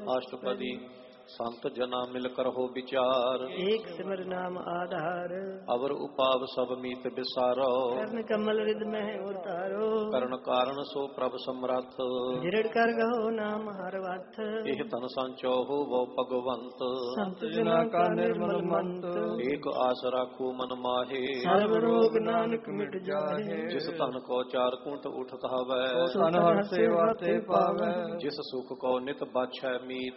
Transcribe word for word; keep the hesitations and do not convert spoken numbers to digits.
अष्टपदी संत जना मिल कर हो विचार। एक सिमर नाम आधार। अवर उपाव सब मीत विसारो। कर्ण कमल रिद में उतारो। कर्ण कारण सो प्रभ समरथ। जिरड़ कर गहो नाम हर वथ। एह तन संचो हो वो भगवंत। संत जना का निर्मल मंत। एक आस राखो मन माहे। सर्व रोग नानक मिट जाहे। जिस तन को चार कुंट उठत हवै। तन हर सेवा ते पावै। जिस सुख को नित बाछै मीत।